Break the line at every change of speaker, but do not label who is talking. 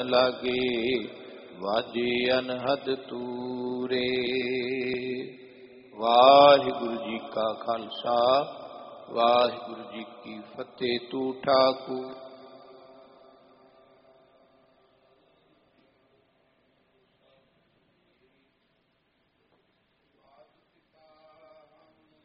ਲਾਗੇ ਵਾਜੇ ਅਨਹਦ ਤੂਰੇ। ਵਾਹਿਗੁਰੂ ਜੀ ਕਾ ਖਾਲਸਾ, ਵਾਹਿਗੁਰੂ ਜੀ ਕੀ ਫਤਿਹ। ਤੂੰ ਠਾਕੁਰ